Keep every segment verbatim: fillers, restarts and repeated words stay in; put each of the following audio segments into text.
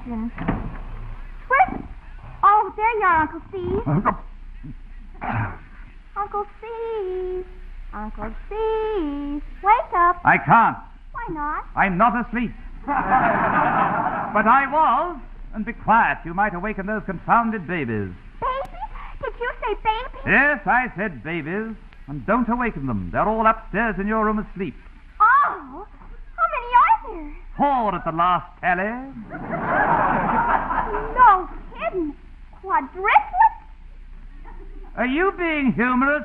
question. Where's... Oh, there you are, Uncle Steve. Uncle Steve. Uncle Steve. Wake up. I can't. Why not? I'm not asleep. But I was. And be quiet. You might awaken those confounded babies. Babies? Did you say babies? Yes, I said babies. And don't awaken them. They're all upstairs in your room asleep. Oh, how many are there? Four at the last tally. No kidding. Quadruplets? Are you being humorous?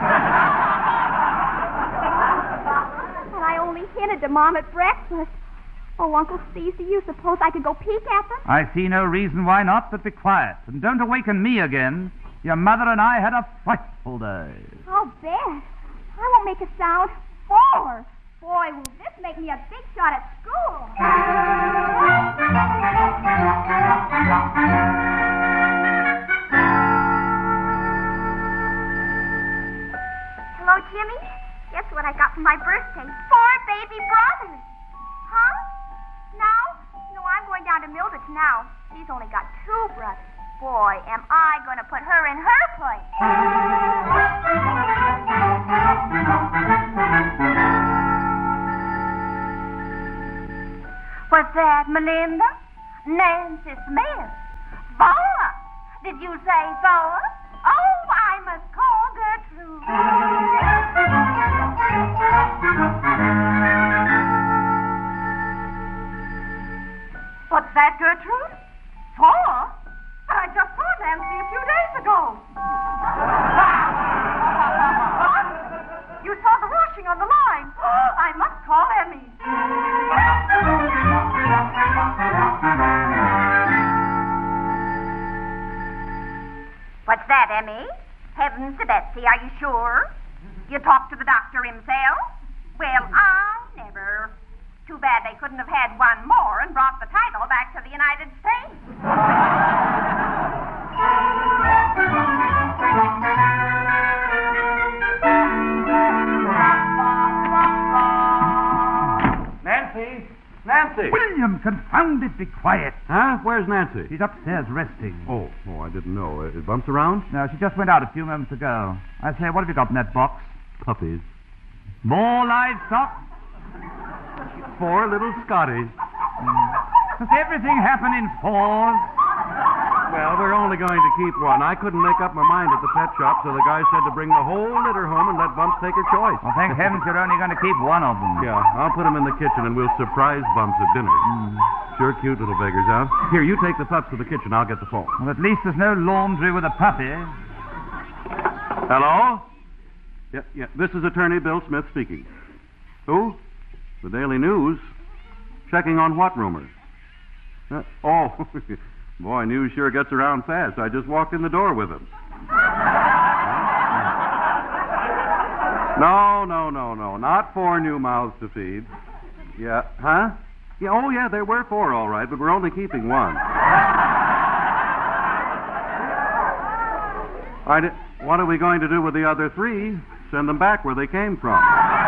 But I only hinted to Mom at breakfast. Oh, Uncle Steve, do you suppose I could go peek at them? I see no reason why not, but be quiet. And don't awaken me again. Your mother and I had a frightful day. I'll bet. I won't make a sound. Four. Boy, will this make me a big shot at school. Hello, Jimmy. Guess what I got for my birthday? Four baby brothers. Huh? Now? No, I'm going down to Mildred's now. She's only got two brothers. Boy, am I going to put her in her place. What's that, Melinda? Nancy Smith. Four? Did you say four? Oh, I must call Gertrude. What's that, Gertrude? Four? But I just saw Nancy a few days ago. What? You saw the washing on the line. I must call Emmy. What's that, Emmy? Heavens to Betsy, are you sure? You talked to the doctor himself? Well, I never. Too bad they couldn't have had one more and brought the title back to the United States. Nancy! Nancy! William, confound it, be quiet. Huh? Where's Nancy? She's upstairs resting. Oh, oh, I didn't know. Uh, Bumps around? No, she just went out a few moments ago. I say, what have you got in that box? Puppies. More livestock? Four little Scotties. Does everything happen in fours? Well, we're only going to keep one. I couldn't make up my mind at the pet shop, so the guy said to bring the whole litter home and let Bumps take her choice. Well, thank heavens you're only going to keep one of them. Yeah, I'll put them in the kitchen and we'll surprise Bumps at dinner. Mm. Sure cute little beggars, huh? Here, you take the pups to the kitchen. I'll get the phone. Well, at least there's no laundry with a puppy. Hello? Yeah, yeah. This is Attorney Bill Smith speaking. Who? The Daily News. Checking on what rumors? Uh, oh, boy, news sure gets around fast. I just walked in the door with him. No, no, no, no. Not four new mouths to feed. Yeah, huh? Yeah, oh, yeah, there were four, all right, but we're only keeping one. I di- what are we going to do with the other three? Send them back where they came from.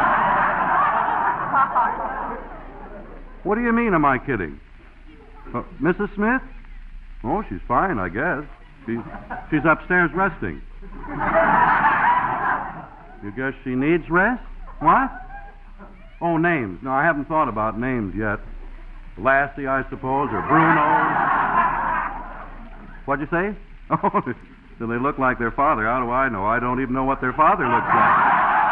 What do you mean, am I kidding? Uh, Missus Smith? Oh, she's fine, I guess. She's, she's upstairs resting. You guess she needs rest? What? Oh, names. No, I haven't thought about names yet. Lassie, I suppose, or Bruno. What'd you say? Oh, do they look like their father? How do I know? I don't even know what their father looks like.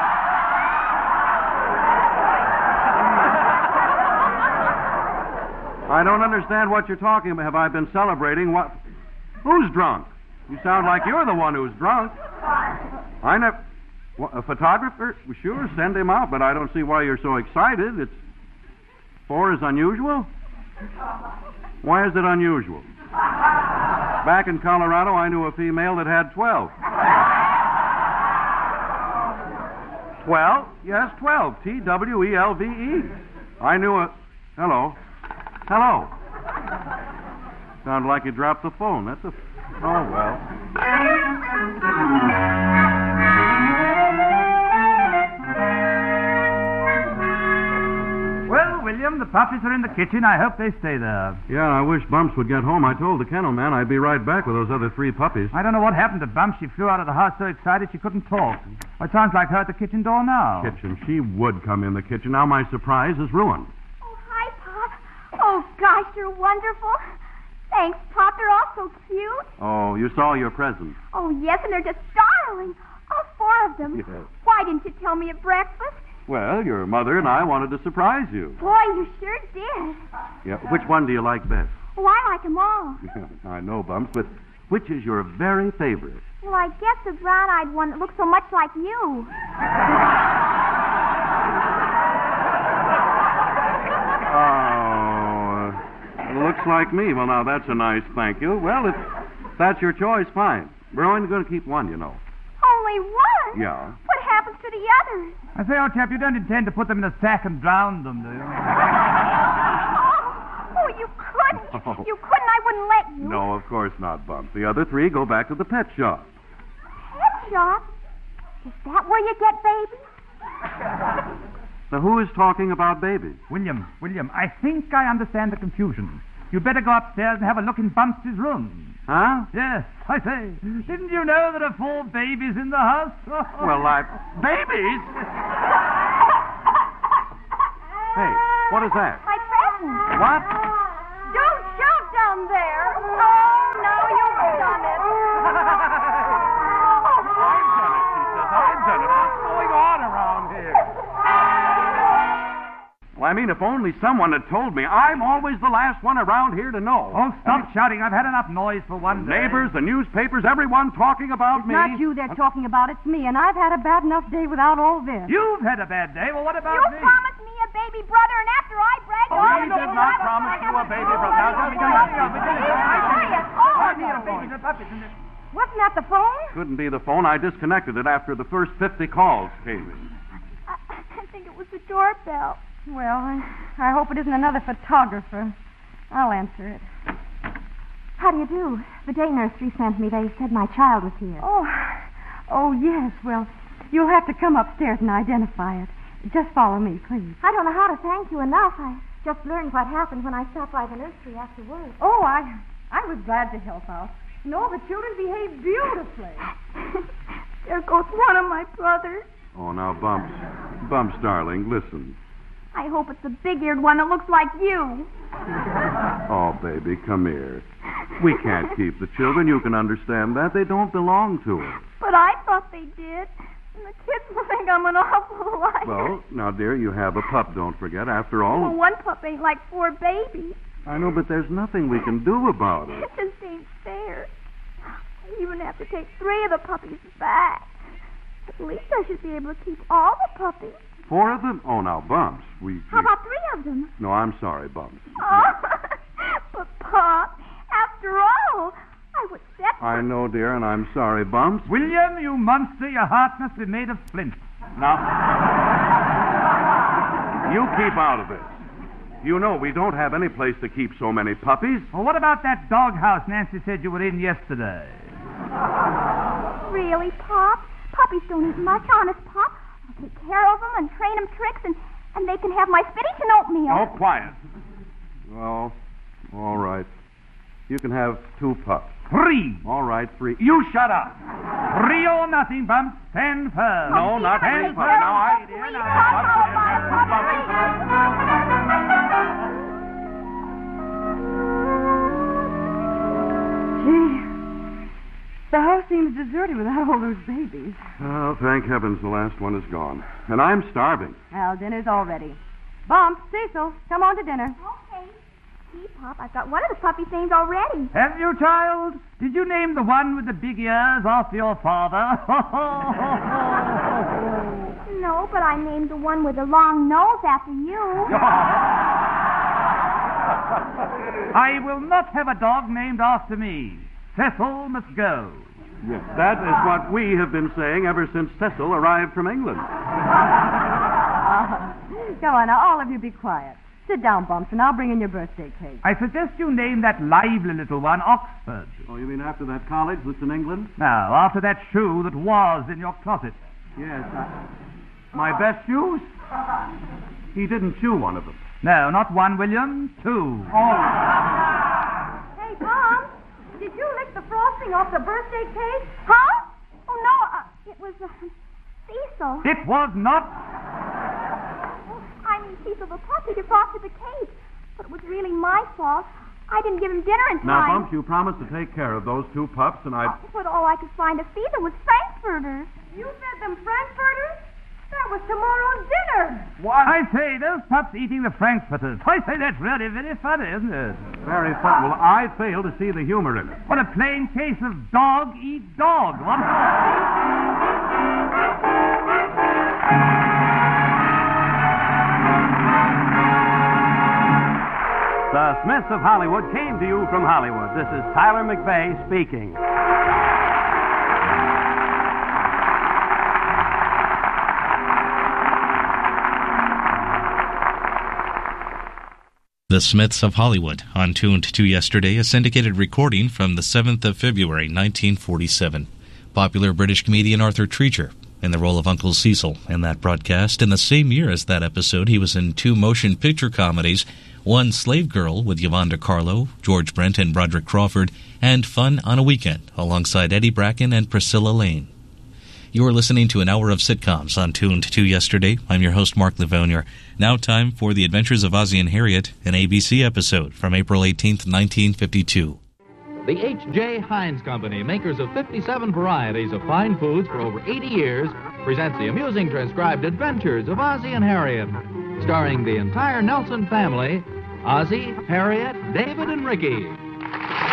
I don't understand what you're talking about. Have I been celebrating what? Who's drunk? You sound like you're the one who's drunk. I never... What, a photographer? Well, sure, send him out, but I don't see why you're so excited. It's... Four is unusual? Why is it unusual? Back in Colorado, I knew a female that had twelve. Twelve? Yes, twelve. T W E L V E. I knew a... Hello. Hello. Sounded like you dropped the phone. That's a... Oh, well. Well, William, the puppies are in the kitchen. I hope they stay there. Yeah, I wish Bumps would get home. I told the kennel man I'd be right back with those other three puppies. I don't know what happened to Bumps. She flew out of the house so excited she couldn't talk. It sounds like her at the kitchen door now. Kitchen. She would come in the kitchen. Now my surprise is ruined. Oh, hi, Pop. Oh, gosh, you're wonderful. Thanks, Pop. They're all so cute. Oh, you saw your present. Oh, yes, and they're just darling. All four of them. Yes. Why didn't you tell me at breakfast? Well, your mother and I wanted to surprise you. Boy, you sure did. Yeah, which one do you like best? Oh, I like them all. I know, Bumps, but which is your very favorite? Well, I guess the brown-eyed one that looks so much like you. Oh, looks like me. Well, now, that's a nice thank you. Well, if that's your choice, fine. We're only going to keep one, you know. Only one? Yeah. What happens to the others? I say, old chap, you don't intend to put them in a sack and drown them, do you? Oh, oh you couldn't. Oh. You couldn't. I wouldn't let you. No, of course not, Bumps. The other three go back to the pet shop. Pet shop? Is that where you get babies? Now, who is talking about babies? William, William, I think I understand the confusion. You'd better go upstairs and have a look in Bumps' room. Huh? Yes, I say. Didn't you know there are four babies in the house? Well, I... Babies? Hey, what is that? My present. What? Don't shout down there. Oh, now you've done it. I've done it, she says. I've done it. What's going on around here? Well, I mean, if only someone had told me. I'm always the last one around here to know. Oh, stop shouting. I've had enough noise for one The day. neighbors, the newspapers, everyone talking about It's me. not you they're talking about, it's me, and I've had a bad enough day without all this. You've had a bad day. Well, what about You me? promised me a baby brother, and after I bragged Oh, all we the did time, not I promise you a was- baby Oh, brother. Now, oh, tell me, oh, tell me, oh, tell me, tell me. oh, yes, all I of need a them. baby. The puppies in the... Wasn't that the phone? Couldn't be the phone. I disconnected it after the first fifty calls came in. I, I think it was the doorbell. Well, I, I hope it isn't another photographer. I'll answer it. How do you do? The day nursery sent me. They said my child was here. Oh, oh yes. Well, you'll have to come upstairs and identify it. Just follow me, please. I don't know how to thank you enough. I just learned what happened when I stopped by the nursery after work. Oh, I, I was glad to help out. And all the children behaved beautifully. There goes one of my brothers. Oh, now, Bumps. Bumps, darling, listen. I hope it's the big-eared one that looks like you. Oh, baby, come here. We can't keep the children. You can understand that. They don't belong to us. But I thought they did. And the kids will think I'm an awful liar. Well, now, dear, you have a pup, don't forget. After all... Well, one pup ain't like four babies. I know, but there's nothing we can do about it. It just ain't fair. I even have to take three of the puppies back. At least I should be able to keep all the puppies. Four of them? Oh, now, Bumps, we... How about three of them? No, I'm sorry, Bumps. Oh, but Pop, after all, I was set. I know, dear, and I'm sorry, Bumps. William, you monster, your heart must be made of flint. Now, you keep out of this. You know we don't have any place to keep so many puppies. Well, what about that doghouse Nancy said you were in yesterday? Really, Pop? Puppies don't eat much, honest, Pop. I'll take care of them and train them tricks, and, and they can have my spinach and oatmeal. Oh, quiet. Well, all right. You can have two pups. Three. All right, three. You shut up. Three or nothing, Bumps. Stand firm. No, not Stand three firm. pups. Now, I... Please, now, Pop, Bumps, Pop, have two Pop, puppies. Gee, the house seems deserted without all those babies. Oh, thank heavens the last one is gone. And I'm starving. Well, dinner's all ready. Bumps, Cecil, come on to dinner. Okay. Gee, Pop, I've got one of the puppies' names already. Have you, child? Did you name the one with the big ears after your father? No, but I named the one with the long nose after you. I will not have a dog named after me. Cecil must go. Yes, that is what we have been saying ever since Cecil arrived from England. Uh, come on, now, all of you be quiet. Sit down, Bumps, and I'll bring in your birthday cake. I suggest you name that lively little one Oxford. Oh, you mean after that college that's in England? Now, after that shoe that was in your closet. Yes. I... My best shoes? He didn't chew one of them. No, not one, William. Two. Oh. Hey, Tom, did you lick the frosting off the birthday cake? Huh? Oh, no. Uh, it was uh, Cecil. It was not. I mean, Cecil the puppy defrosted the cake. But it was really my fault. I didn't give him dinner in time. Now, Bumps, you promised to take care of those two pups, and I... Oh, but all I could find to feed them was Frankfurters. You fed them Frankfurters? That was tomorrow's dinner. What? I say, those pups eating the Frankfurters. I say, that's really very funny, isn't it? Very fun. Well, I fail to see the humor in it. What a plain case of dog eat dog. What? The Smiths of Hollywood came to you from Hollywood. This is Tyler McVeigh speaking. The Smiths of Hollywood, on Tuned to Yesterday, a syndicated recording from the seventh of February, nineteen forty-seven. Popular British comedian Arthur Treacher, in the role of Uncle Cecil in that broadcast. In the same year as that episode, he was in two motion picture comedies, One Slave Girl with Yvonne Carlo, George Brent, and Broderick Crawford, and Fun on a Weekend, alongside Eddie Bracken and Priscilla Lane. You are listening to an hour of sitcoms on Tuned to Yesterday. I'm your host, Mark Livonier. Now time for The Adventures of Ozzie and Harriet, an A B C episode from April eighteenth, nineteen fifty-two. The H J. Heinz Company, makers of fifty-seven varieties of fine foods for over eighty years, presents the amusing transcribed adventures of Ozzie and Harriet, starring the entire Nelson family, Ozzie, Harriet, David, and Ricky.